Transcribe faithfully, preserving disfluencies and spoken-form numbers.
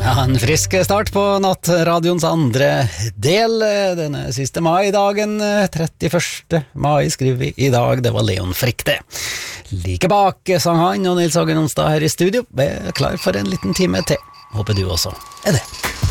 Ja, en frisk start på nattradions andre del. Denne siste mai-dagen, trettiførste mai skriver vi i dag. Det var Leon Frick det. Like bak sang han og Nils Hagen Onsdag her i studio. Vi er klar for en liten time til. Håper du også er det.